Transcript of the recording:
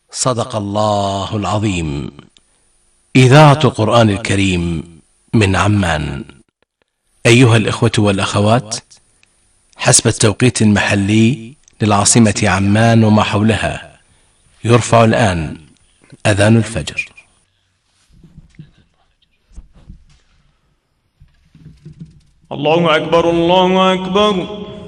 صدق الله العظيم. إذاعة القرآن الكريم من عمان. أيها الإخوة والأخوات، حسب التوقيت المحلي للعاصمة عمان وما حولها، يرفع الآن أذان الفجر. الله أكبر الله أكبر.